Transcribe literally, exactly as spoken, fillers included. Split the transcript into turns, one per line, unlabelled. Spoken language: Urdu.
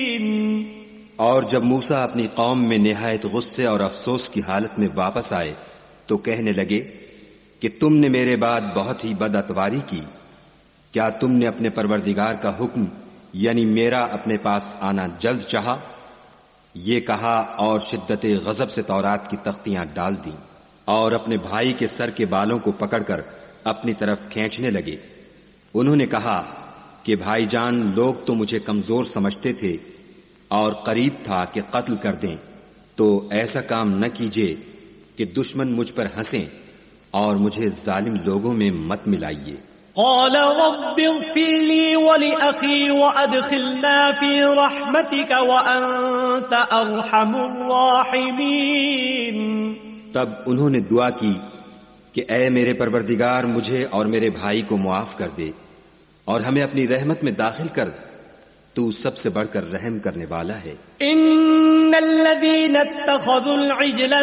اور جب موسیٰ اپنی قوم میں نہایت غصے اور افسوس کی حالت میں واپس آئے تو کہنے لگے کہ تم نے میرے بعد بہت ہی بد اتواری کی. کیا تم نے اپنے پروردگار کا حکم یعنی میرا اپنے پاس آنا جلد چاہا؟ یہ کہا اور شدت غضب سے تورات کی تختیاں ڈال دیں اور اپنے بھائی کے سر کے بالوں کو پکڑ کر اپنی طرف کھینچنے لگے. انہوں نے کہا کہ بھائی جان، لوگ تو مجھے کمزور سمجھتے تھے اور قریب تھا کہ قتل کر دیں، تو ایسا کام نہ کیجیے کہ دشمن مجھ پر ہنسیں اور مجھے ظالم لوگوں میں مت ملائیے.
قال رب اغفر لي ولأخي وأدخلنا في رحمتك وأنت أرحم الراحمين.
تب انہوں نے دعا کی کہ اے میرے پروردگار، مجھے اور میرے بھائی کو معاف کر دے اور ہمیں اپنی رحمت میں داخل کر، تو سب سے بڑھ کر رحم کرنے والا ہے.
ان الذين اتخذوا العجل